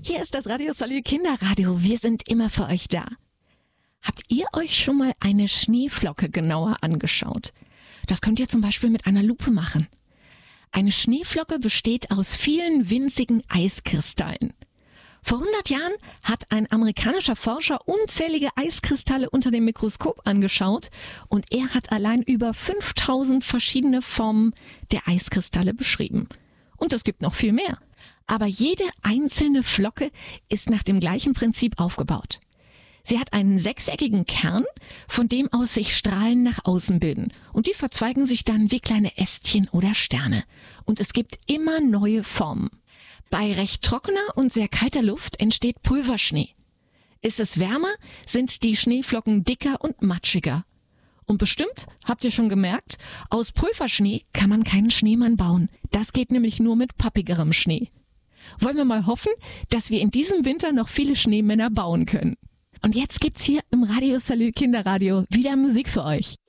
Hier ist das Radio Salü Kinderradio. Wir sind immer für euch da. Habt ihr euch schon mal eine Schneeflocke genauer angeschaut? Das könnt ihr zum Beispiel mit einer Lupe machen. Eine Schneeflocke besteht aus vielen winzigen Eiskristallen. Vor 100 Jahren hat ein amerikanischer Forscher unzählige Eiskristalle unter dem Mikroskop angeschaut und er hat allein über 5000 verschiedene Formen der Eiskristalle beschrieben. Und es gibt noch viel mehr. Aber jede einzelne Flocke ist nach dem gleichen Prinzip aufgebaut. Sie hat einen sechseckigen Kern, von dem aus sich Strahlen nach außen bilden. Und die verzweigen sich dann wie kleine Ästchen oder Sterne. Und es gibt immer neue Formen. Bei recht trockener und sehr kalter Luft entsteht Pulverschnee. Ist es wärmer, sind die Schneeflocken dicker und matschiger. Und bestimmt, habt ihr schon gemerkt, aus Pulverschnee kann man keinen Schneemann bauen. Das geht nämlich nur mit pappigerem Schnee. Wollen wir mal hoffen, dass wir in diesem Winter noch viele Schneemänner bauen können. Und jetzt gibt's hier im Radio Salü Kinderradio wieder Musik für euch.